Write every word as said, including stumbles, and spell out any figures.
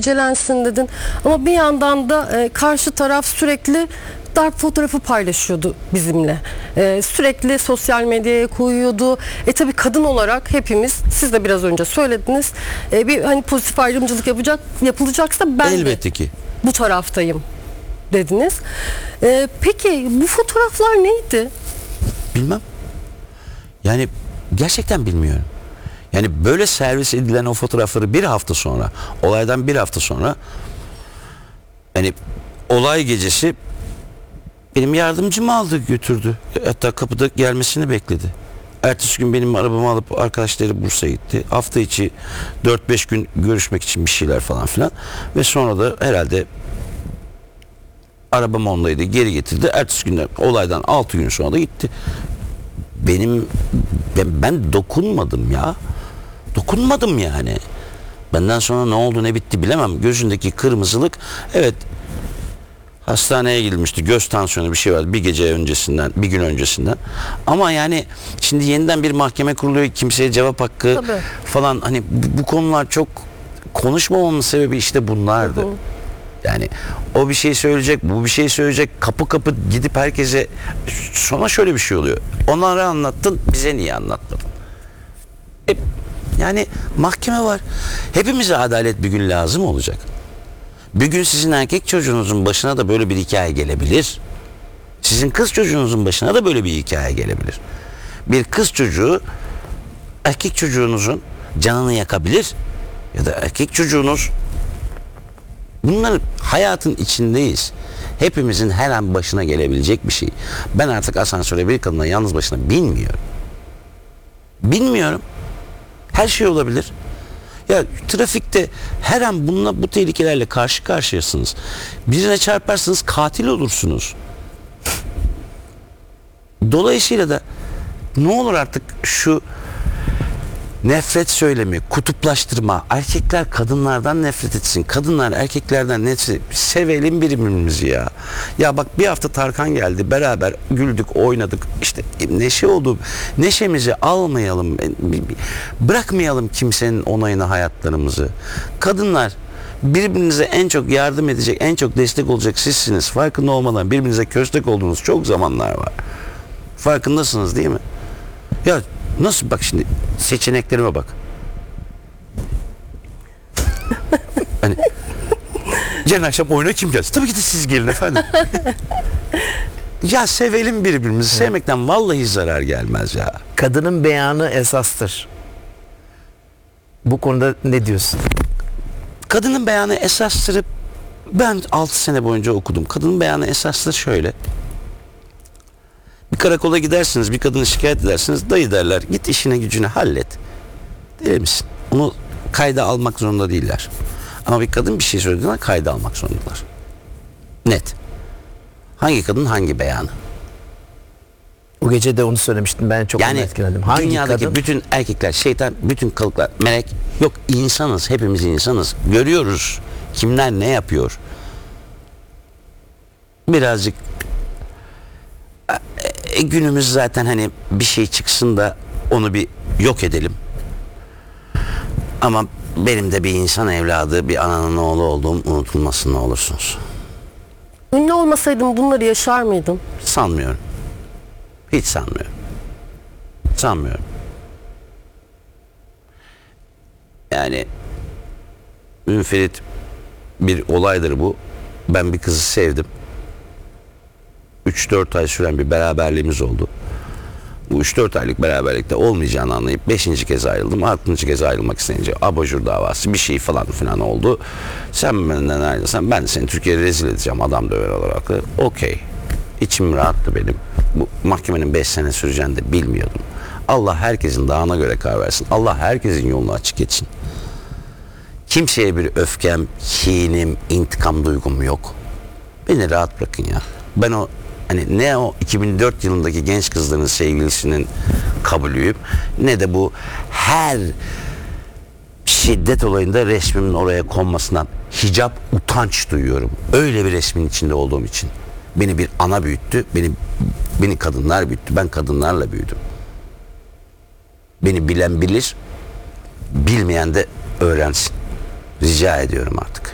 gecelensin dedin. Ama bir yandan da e, karşı taraf sürekli darp fotoğrafı paylaşıyordu bizimle. Ee, sürekli sosyal medyaya koyuyordu. E tabii kadın olarak hepimiz, siz de biraz önce söylediniz, e, bir hani pozitif ayrımcılık yapacak yapılacaksa ben elbette de ki bu taraftayım dediniz. Ee, peki bu fotoğraflar neydi? bilmem. Yani gerçekten bilmiyorum. Yani böyle servis edilen o fotoğrafları bir hafta sonra, olaydan bir hafta sonra, yani olay gecesi benim yardımcım aldı götürdü. Hatta kapıda gelmesini bekledi. Ertesi gün benim arabamı alıp arkadaşları Bursa'ya gitti. Hafta içi dört beş gün görüşmek için bir şeyler falan filan. Ve sonra da herhalde arabam ondaydı, geri getirdi. Ertesi günde olaydan altı gün sonra da gitti. Benim ben, ben dokunmadım ya. Dokunmadım yani. Benden sonra ne oldu ne bitti bilemem. Gözündeki kırmızılık, evet, hastaneye gidilmişti. Göz tansiyonu bir şey vardı bir gece öncesinden, bir gün öncesinden. Ama yani şimdi yeniden bir mahkeme kuruluyor. Kimseye cevap hakkı Tabii. falan, hani bu, bu konular çok konuşmamamın sebebi işte bunlardı. Hı hı. Yani o bir şey söyleyecek, bu bir şey söyleyecek, kapı kapı gidip herkese, sonra şöyle bir şey oluyor. Onlara anlattın, bize niye anlatmadın? E, yani mahkeme var. Hepimize adalet bir gün lazım olacak. Bir gün sizin erkek çocuğunuzun başına da böyle bir hikaye gelebilir. Sizin kız çocuğunuzun başına da böyle bir hikaye gelebilir. Bir kız çocuğu erkek çocuğunuzun canını yakabilir. Ya da erkek çocuğunuz, bunların hayatın içindeyiz. Hepimizin her an başına gelebilecek bir şey. Ben artık asansöre bir kadına yalnız başına binmiyorum. Bilmiyorum. Her şey olabilir. Ya trafikte her an bununla, bu tehlikelerle karşı karşıyasınız. Birine çarparsınız, katil olursunuz. Dolayısıyla da ne olur artık şu nefret söylemi, kutuplaştırma, erkekler kadınlardan nefret etsin, kadınlar erkeklerden nefret, sevelim birbirimizi ya. Ya bak, bir hafta Tarkan geldi, beraber güldük, oynadık, işte neşe oldu, neşemizi almayalım, bırakmayalım kimsenin onayına hayatlarımızı. Kadınlar, birbirinize en çok yardım edecek, en çok destek olacak sizsiniz. Farkında olmadan birbirinize köstek olduğunuz çok zamanlar var. Farkındasınız değil mi? Ya nasıl, bak şimdi seçeneklerime bak. Hani yarın akşam oyuna kim gelsin? Tabii ki de siz gelin efendim. Ya sevelim birbirimizi. Evet. Sevmekten vallahi zarar gelmez ya. Kadının beyanı esastır. Bu konuda ne diyorsun? Kadının beyanı esastır. Ben altı sene boyunca okudum. Kadının beyanı esastır şöyle. Bir karakola gidersiniz, bir kadını şikayet edersiniz, dayı derler, git işine gücüne hallet. Değil misin? Onu kayda almak zorunda değiller. Ama bir kadın bir şey söylediğinde kayda almak zorundalar. Net. Hangi kadın hangi beyanı? O gece de onu söylemiştim, ben çok yani etkilendim. Hangi dünyadaki kadın? bütün erkekler şeytan, bütün kalıplar melek. Yok, insanız, hepimiz insanız. Görüyoruz kimler ne yapıyor. Birazcık e, günümüz zaten hani bir şey çıksın da onu bir yok edelim. Ama benim de bir insan evladı, bir ananın oğlu olduğum unutulmasın ne olursunuz. Ünlü olmasaydım bunları yaşar mıydım? Sanmıyorum. Hiç sanmıyorum. Sanmıyorum. Yani münferit bir olaydır bu. Ben bir kızı sevdim. üç dört ay süren bir beraberliğimiz oldu. Bu üç dört aylık beraberlikte olmayacağını anlayıp beşinci kez ayrıldım. altıncı kez ayrılmak isteyince abajur davası bir şey falan filan oldu. Sen benden ayrılsan ben de seni Türkiye'ye rezil edeceğim adam döver olarak. Okey. İçim rahattı benim. Bu mahkemenin beş sene süreceğini de bilmiyordum. Allah herkesin dağına göre karar versin. Allah herkesin yolunu açık etsin. Kimseye bir öfkem, kinim, intikam duygum yok. Beni rahat bırakın ya. Ben o hani ne o iki bin dört yılındaki genç kızların sevgilisinin kabulüyüm, ne de bu her şiddet olayında resmimin oraya konmasından hicap, utanç duyuyorum. Öyle bir resmin içinde olduğum için. Beni bir ana büyüttü, beni beni kadınlar büyüttü. Ben kadınlarla büyüdüm. Beni bilen bilir, bilmeyen de öğrensin. Rica ediyorum artık.